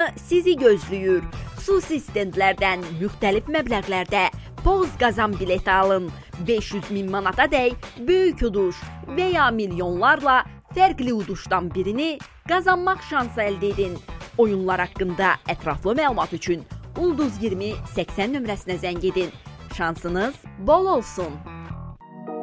sizi gözləyir. Xüsusi stendlərdən müxtəlif məbləğlərdə poz qazan bileti alın. 500 min manata dək böyük uduş və ya milyonlarla fərqli uduşdan birini qazanmaq şansı əldə edin. Oyunlar haqqında ətraflı məlumat üçün Ulduz 20 80 nömrəsinə zəng edin. Şansınız bol olsun.